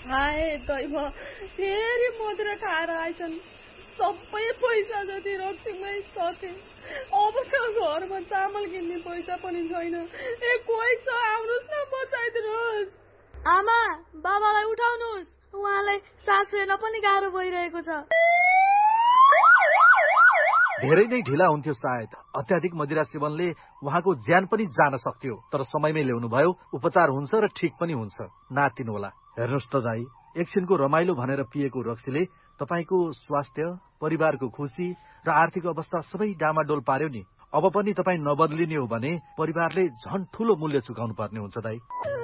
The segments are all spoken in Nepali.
हाय दैव फेरि मदिरा खाएर आइछन् सबै पैसा जति रक्सीमै सके अब त घरमा चामल किन्ने पैसा पनि छैन कोही छ आउनुहोस् न बचाइदिनुहोस् आमा बाबालाई उठाउनुहोस् उहाँलाई सास फेर्न पनि गाह्रो भइरहेको छ धेरै नै ढिला हुन्थ्यो सायद अत्याधिक मदिरा सेवनले उहाँको ज्यान पनि जान सक्थ्यो तर समयमै ल्याउनु भयो उपचार हुन्छ र ठिक पनि हुन्छ नातिनु होला हेर्नुहोस् त दाइ एकछिनको रमाइलो भनेर पिएको रक्सीले तपाईको स्वास्थ्य परिवारको खुसी र आर्थिक अवस्था सबै डामाडोल पार्यो नि अब पनि तपाई नबदलिने हो भने परिवारले झन् ठूलो मूल्य चुकाउनु पर्ने हुन्छ दाइ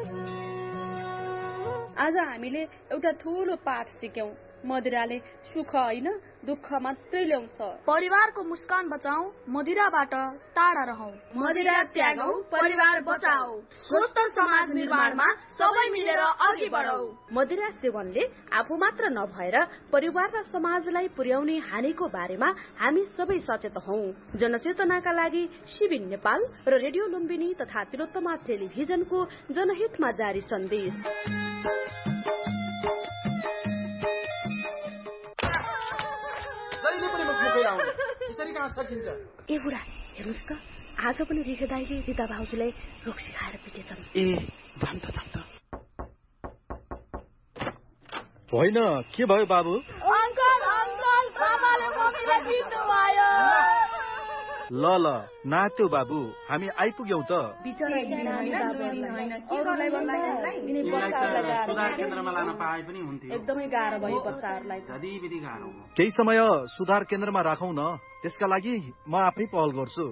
आज हामीले एउटा ठूलो पाठ सिक्यौं मदिराले सुख होइन दुःख मात्रै ल्याउँछ परिवारको मुस्कान बचाऊ मदिराबाट टाढा रहौ मदिरा त्यागौ परिवार बचाऊ स्वस्थ समाज निर्माणमा सबै मिलेर अघि बढौ मदिरा सेवनले आफू मात्र नभएर परिवार र समाजलाई पुर्याउने हानिको बारेमा हामी सबै सचेत हौ जनचेतनाका लागि शिविर नेपाल र रेडियो लुम्बिनी तथा तिलोत्तमा टेलिभिजनको जनहितमा जारी सन्देश ए बुढा हेर्नुहोस् त आज पनि रिखे दाइले रिता भाउजूलाई रक्सी खाएर पिटेछन् ए जाम त होइन के भयो बाबु अंकल बाबाले मम्मीलाई पिट्नु भयो ल नात्यो बाबु हामी आइपुग्यौ त सुधार केन्द्रमा लान पाए पनि हुन्थ्यो एकदमै गाह्रो भयो बच्चाहरूलाई जतिविधि गाह्रो केही समय सुधार केन्द्रमा राखौं न त्यसका लागि म आफै पहल गर्छु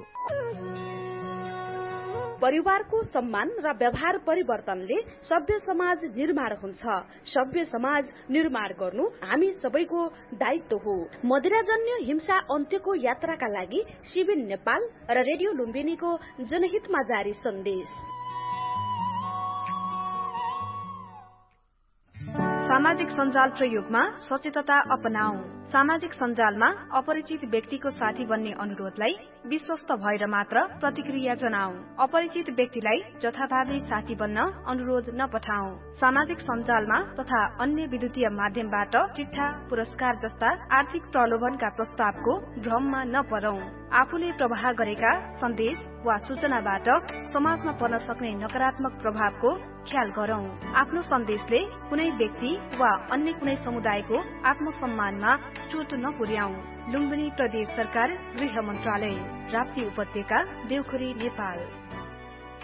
परिवारको सम्मान र व्यवहार परिवर्तनले सभ्य समाज निर्माण हुन्छ सभ्य समाज निर्माण गर्नु हामी सबैको दायित्व हो मदिराजन्य हिंसा अन्त्यको यात्राका लागि शिविर नेपाल र रेडियो लुम्बिनीको जनहितमा जारी सन्देश सामाजिक सञ्जाल प्रयोगमा सचेतता अपनाऊ सामाजिक सञ्जालमा अपरिचित व्यक्तिको साथी बन्ने अनुरोधलाई विश्वस्त भएर मात्र प्रतिक्रिया जनाऊ अपरिचित व्यक्तिलाई जथाभावी साथी बन्न अनुरोध नपठाऊ सामाजिक सञ्जालमा तथा अन्य विद्युतीय माध्यमबाट चिट्ठा पुरस्कार जस्ता आर्थिक प्रलोभनका प्रस्तावको भ्रममा नपरौं आफूले प्रवाह गरेका सन्देश वा सूचनाबाट समाजमा पर्न सक्ने नकारात्मक प्रभावको ख्याल गरौं आफ्नो सन्देशले कुनै व्यक्ति वा अन्य कुनै समुदायको आत्मसम्मानमा चोट नपुर्याऊ लुम्बिनी प्रदेश सरकार गृह मन्त्रालय राप्ती उपत्यका देवखुरी नेपाल